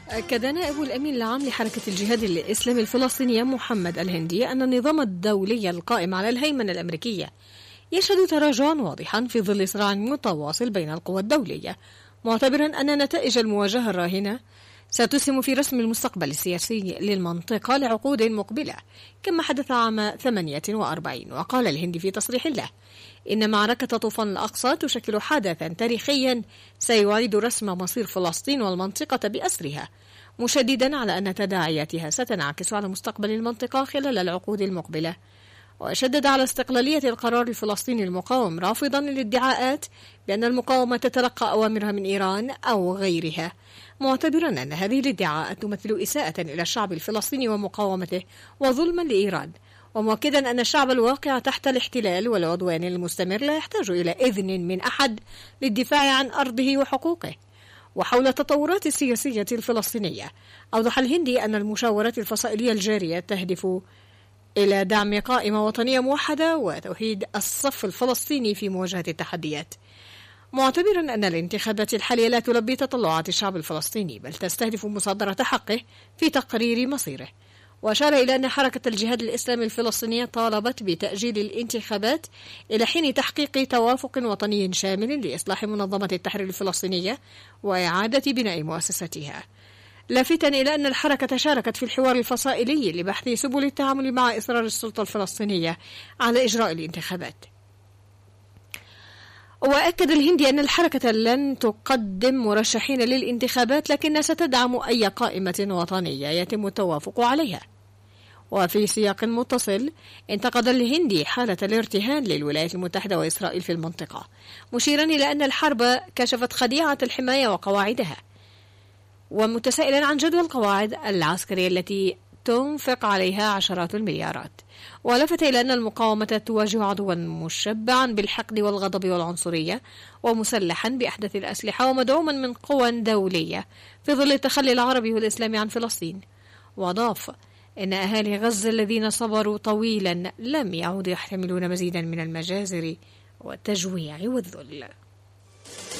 أكد نائب الأمين العام لحركة الجهاد الإسلامي الفلسطينية محمد الهندي أن النظام الدولي القائم على الهيمنة الأمريكية يشهد تراجعا واضحا في ظل صراع متواصل بين القوى الدولية، معتبرا أن نتائج المواجهة الراهنة ستسهم في رسم المستقبل السياسي للمنطقة لعقود مقبلة كما حدث عام 48. وقال الهندي في تصريح له إن معركة طوفان الأقصى تشكل حدثا تاريخيا سيعيد رسم مصير فلسطين والمنطقة بأسرها، مشددا على أن تداعياتها ستنعكس على مستقبل المنطقة خلال العقود المقبلة. وشدد على استقلالية القرار الفلسطيني المقاوم، رافضا الادعاءات بأن المقاومة تتلقى أوامرها من إيران أو غيرها، معتبرا أن هذه الادعاءات تمثل إساءة إلى الشعب الفلسطيني ومقاومته وظلما لإيران، ومؤكدا أن الشعب الواقع تحت الاحتلال والعدوان المستمر لا يحتاج إلى إذن من أحد للدفاع عن أرضه وحقوقه. وحول التطورات السياسية الفلسطينية، أوضح الهندي أن المشاورات الفصائلية الجارية تهدف إلى دعم قائمة وطنية موحدة وتوحيد الصف الفلسطيني في مواجهة التحديات، معتبرا أن الانتخابات الحالية لا تلبي تطلعات الشعب الفلسطيني بل تستهدف مصادرة حقه في تقرير مصيره. وأشار إلى أن حركة الجهاد الإسلامي الفلسطينية طالبت بتأجيل الانتخابات إلى حين تحقيق توافق وطني شامل لإصلاح منظمة التحرير الفلسطينية وإعادة بناء مؤسساتها، لافتا إلى أن الحركة شاركت في الحوار الفصائلي لبحث سبل التعامل مع إصرار السلطة الفلسطينية على إجراء الانتخابات. وأكد الهندي أن الحركة لن تقدم مرشحين للانتخابات لكنها ستدعم أي قائمة وطنية يتم التوافق عليها. وفي سياق متصل، انتقد الهندي حالة الارتهان للولايات المتحدة وإسرائيل في المنطقة، مشيرا إلى أن الحرب كشفت خديعة الحماية وقواعدها، ومتسائلا عن جدوى القواعد العسكرية التي تنفق عليها عشرات المليارات. ولفت إلى أن المقاومة تواجه عدوا مشبعا بالحقد والغضب والعنصرية ومسلحا بأحدث الأسلحة ومدعوما من قوى دولية في ظل التخلي العربي والإسلامي عن فلسطين. وأضاف إن أهالي غزة الذين صبروا طويلا لم يعودوا يحتملون مزيدا من المجازر والتجويع والذل.